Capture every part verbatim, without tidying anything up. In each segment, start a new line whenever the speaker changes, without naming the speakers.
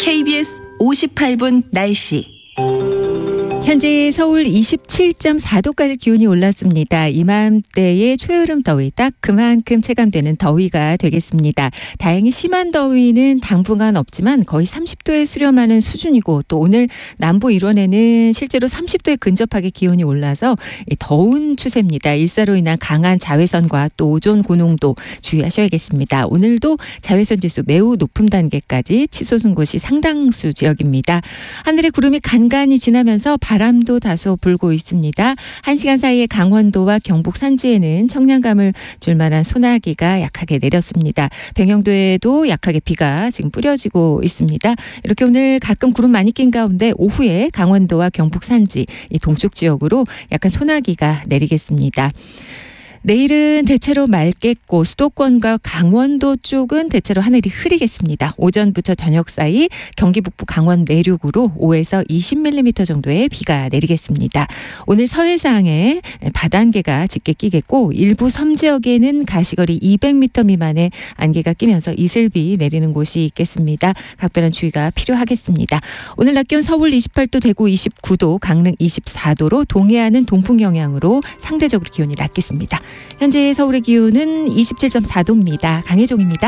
케이비에스 오십팔 분 날씨.
현재 서울 이십칠 점 사 도까지 기온이 올랐습니다. 이맘때의 초여름 더위 딱 그만큼 체감되는 더위가 되겠습니다. 다행히 심한 더위는 당분간 없지만 거의 삼십 도에 수렴하는 수준이고 또 오늘 남부 일원에는 실제로 삼십 도에 근접하게 기온이 올라서 더운 추세입니다. 일사로 인한 강한 자외선과 또 오존 고농도 주의하셔야겠습니다. 오늘도 자외선 지수 매우 높음 단계까지 치솟은 곳이 상당수 지역입니다. 하늘에 구름이 간간히 지나면서 바람도 다소 불고 있습니다. 한 시간 사이에 강원도와 경북 산지에는 청량감을 줄 만한 소나기가 약하게 내렸습니다. 병영도에도 약하게 비가 지금 뿌려지고 있습니다. 이렇게 오늘 가끔 구름 많이 낀 가운데 오후에 강원도와 경북 산지 이 동쪽 지역으로 약간 소나기가 내리겠습니다. 내일은 대체로 맑겠고 수도권과 강원도 쪽은 대체로 하늘이 흐리겠습니다. 오전부터 저녁 사이 경기 북부 강원 내륙으로 오에서 이십 밀리미터 정도의 비가 내리겠습니다. 오늘 서해상에 바단개가 짙게 끼겠고 일부 섬 지역에는 가시거리 이백 미터 미만의 안개가 끼면서 이슬비 내리는 곳이 있겠습니다. 각별한 주의가 필요하겠습니다. 오늘 낮 기온 서울 이십팔 도, 대구 이십구 도, 강릉 이십사 도로 동해안은 동풍 영향으로 상대적으로 기온이 낮겠습니다. 현재 서울의 기온은 이십칠 점 사 도입니다. 강혜종입니다.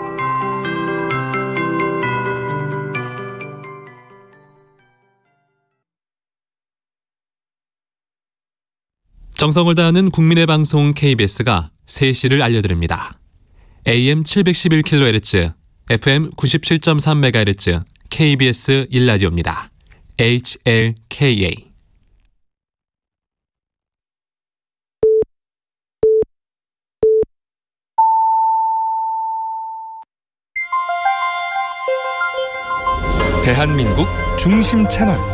정성을 다하는 국민의 방송 케이비에스가 세 시를 알려드립니다. 에이엠 칠백십일 킬로헤르츠, 에프엠 구십칠 점 삼 메가헤르츠 케이비에스 일 라디오입니다. 에이치엘케이에이
대한민국 중심 채널